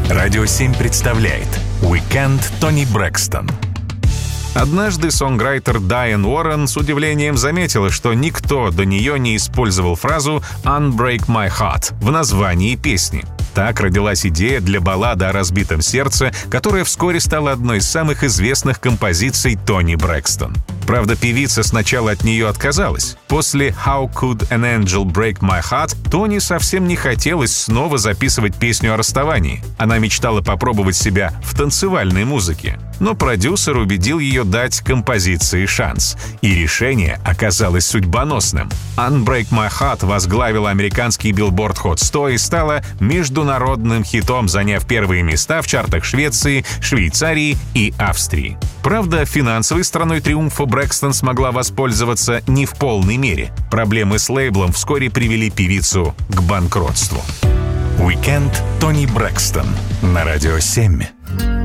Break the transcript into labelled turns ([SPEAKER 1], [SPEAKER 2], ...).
[SPEAKER 1] Радио 7 представляет «Уикенд Тони Брэкстон». Однажды сонграйтер Дайан Уоррен с удивлением заметила, что никто до нее не использовал фразу «Unbreak My Heart» в названии песни. Так родилась идея для баллады о разбитом сердце, которая вскоре стала одной из самых известных композиций Тони Брэкстон. Правда, певица сначала от нее отказалась. После «How Could an Angel Break My Heart» Тони совсем не хотелось снова записывать песню о расставании. Она мечтала попробовать себя в танцевальной музыке. Но продюсер убедил ее дать композиции шанс. И решение оказалось судьбоносным. «Unbreak My Heart» возглавила американский Billboard Hot 100 и стала международным хитом, заняв первые места в чартах Швеции, Швейцарии и Австрии. Правда, финансовой стороной триумфа Брэкстон смогла воспользоваться не в полной мере. Проблемы с лейблом вскоре привели певицу к банкротству. «Уикенд Тони Брэкстон» на Радио 7.